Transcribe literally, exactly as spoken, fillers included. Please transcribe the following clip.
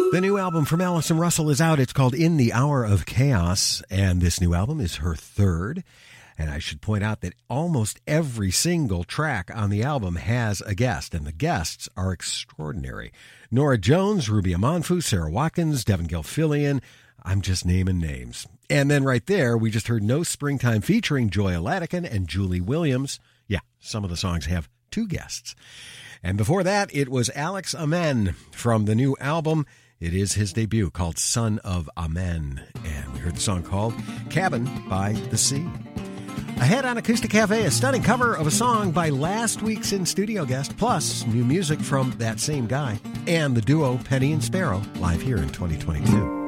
The new album from Allison Russell is out. It's called In the Hour of Chaos, and this new album is her third. And I should point out that almost every single track on the album has a guest, and the guests are extraordinary. Nora Jones, Ruby Amanfu, Sarah Watkins, Devin Gilfillian. I'm just naming names. And then right there, we just heard No Springtime featuring Joya Latican and Julie Williams. Yeah, some of the songs have two guests. And before that, it was Alex Amen from the new album. It is his debut called Son of Amen. And we heard the song called Cabin by the Sea. Ahead on Acoustic Cafe, a stunning cover of a song by last week's in-studio guest, plus new music from that same guy, and the duo Penny and Sparrow, live here in twenty twenty-two.